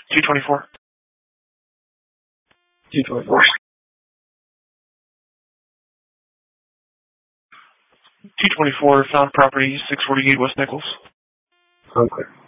224. 224. 224, found property, 648 West Nichols. Okay.